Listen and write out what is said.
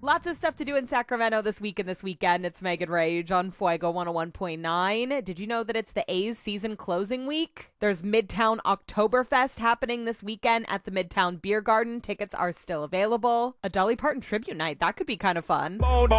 Lots of stuff to do in Sacramento this week and this weekend. It's Megan Rage on Fuego 101.9. Did you know that it's the A's season closing week? There's Midtown Oktoberfest happening this weekend at the Midtown Beer Garden. Tickets are still available. A Dolly Parton tribute night. That could be kind of fun.